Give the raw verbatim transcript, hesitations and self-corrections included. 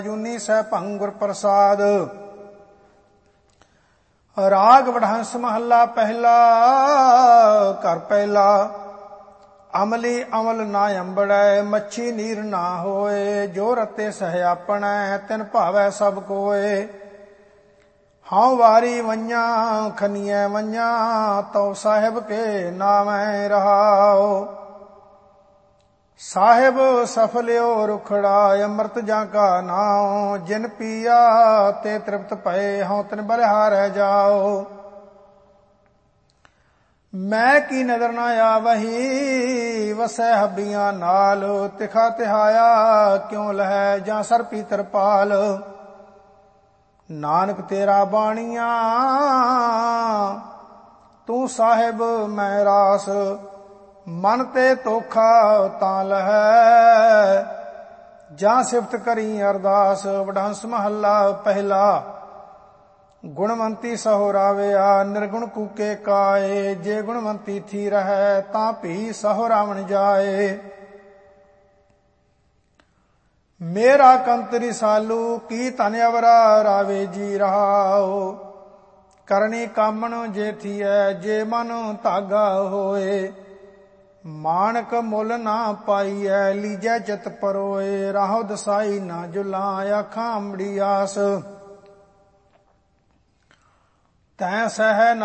ਜੂਨੀ ਸਹਿ ਭੰਗ ਗੁਰ ਪ੍ਰਸਾਦ। ਰਾਗ ਵਡਹੰਸ ਮਹੱਲਾ ਪਹਿਲਾ। ਘਰ ਪਹਿਲਾ। ਅਮਲੀ ਅਮਲ ਨਾ ਅੰਬੜੈ, ਮੱਛੀ ਨੀਰ ਨਾ ਹੋਏ। ਜੋ ਰਤੇ ਸਹਿ ਆਪਣੈ, ਤਿਨ ਭਾਵੈ ਸਭ ਕੋਏ। ਹਉ ਵਾਰੀ ਵੰਝਾਂ ਖਨੀਐ ਵੰਝਾਂ, ਤਉ ਸਾਹਿਬ ਕੇ ਨਾਮੈ ਰਹਾਉ। ਸਾਹਿਬ ਸਫਲਿਓ ਰੁਖੜਾ, ਅੰਮ੍ਰਿਤ ਜਾਂ ਕਾ ਨਾਉ। ਜਿਨ ਪੀਆ ਤੇ ਤ੍ਰਿਪਤ ਭਏ, ਹਉ ਤਿਨ ਬਲਿਹਾਰੈ ਜਾਉ। ਮੈਂ ਕੀ ਨਦਰ ਨਾ ਆਵਹੀ, ਵਸੈ ਹੱਬੀਆਂ ਨਾਲ। ਤਿਖਾ ਤਿਹਾਇਆ ਕਿਉ ਲਹੈ, ਜਾਂ ਸਰ ਪੀ ਤਰਪਾਲ। ਨਾਨਕ ਤੇਰਾ ਬਾਣੀਆਂ, ਤੂੰ ਸਾਹਿਬ ਮੈਂ ਰਾਸ। ਮਨ ਤੇ ਧੋਖਾ ਤਾਂ ਲਹੈ, ਜਾਂ ਸਿਫਤ ਕਰੀ ਅਰਦਾਸ। ਵਡਹੰਸ ਮਹੱਲਾ ਪਹਿਲਾ। ਗੁਣਵੰਤੀ ਸਹੁ ਰਾਵਿਆ, ਨਿਰਗੁਣ ਕੂਕੇ ਕਾਏ। ਜੇ ਗੁਣਵੰਤੀ ਥੀ ਰਹੈ, ਤਾਂ ਭੀ ਸਹੁ ਰਾਵਣ ਜਾਏ। ਮੇਰਾ ਕੰਤ ਰਿਸਾਲੂ, ਕੀ ਧਨ ਅਵਰਾ ਰਾਵੇ ਜੀ ਰਹਾਉ। ਕਰਨੀ ਕਾਮਣ ਜੇ ਥੀਐ, ਜੇ ਮਨ ਧਾਗਾ ਹੋਏ। ਮਾਣਕ ਮੁੱਲ ਨਾ ਪਾਈਐ, ਲੀਜੈ ਚਿਤ ਪਰੋਏ। ਰਾਹੋ ਦਸਾਈ ਨਾ ਜੁਲਾਂ, ਆਖਾਂ ਅੰਬੜੀ ਆਸ। ਤੈਂ ਸਹਿ